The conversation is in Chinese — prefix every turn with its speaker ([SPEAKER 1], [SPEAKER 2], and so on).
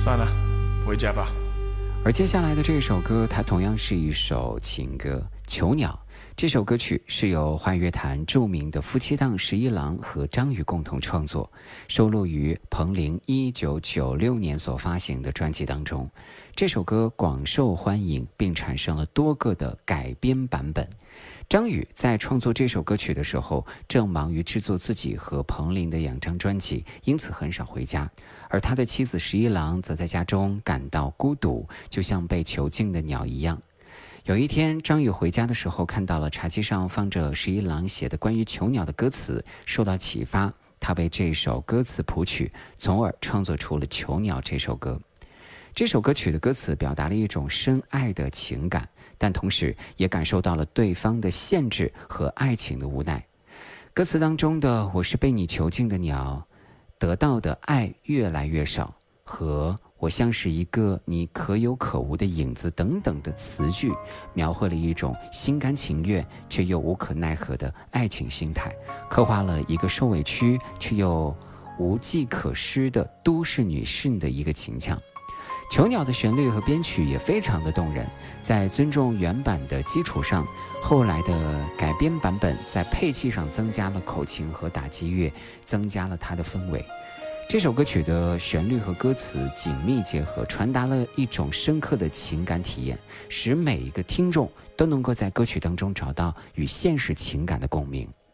[SPEAKER 1] 算了，回家吧。
[SPEAKER 2] 而接下来的这首歌，它同样是一首情歌《囚鸟》。这首歌曲是由华语乐坛著名的夫妻档十一郎和张宇共同创作，收录于彭羚1996年所发行的专辑当中。这首歌广受欢迎，并产生了多个的改编版本。张宇在创作这首歌曲的时候，正忙于制作自己和彭羚的2张专辑，因此很少回家。而他的妻子十一郎则在家中感到孤独，就像被囚禁的鸟一样。有一天，张宇回家的时候，看到了茶几上放着十一郎写的关于囚鸟的歌词，受到启发，他被这首歌词谱曲，从而创作出了《囚鸟》这首歌。这首歌曲的歌词表达了一种深爱的情感，但同时也感受到了对方的限制和爱情的无奈。歌词当中的我是被你囚禁的鸟，得到的爱越来越少，和我像是一个你可有可无的影子等等的词句，描绘了一种心甘情愿却又无可奈何的爱情心态，刻画了一个受委屈却又无计可施的都市女性的一个情腔。囚鸟的旋律和编曲也非常的动人，在尊重原版的基础上，后来的改编版本在配器上增加了口琴和打击乐，增加了它的氛围。这首歌曲的旋律和歌词紧密结合，传达了一种深刻的情感体验，使每一个听众都能够在歌曲当中找到与现实情感的共鸣。